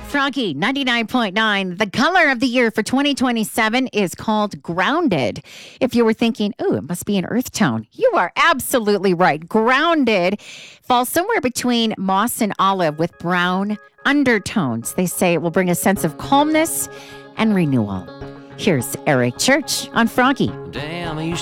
Froggy 99.9. The color of the year for 2027 is called Grounded. If you were thinking, oh, it must be an earth tone, you are absolutely right. Grounded falls somewhere between moss and olive with brown undertones. They say it will bring a sense of calmness and renewal. Here's Eric Church on Froggy. Damn, I used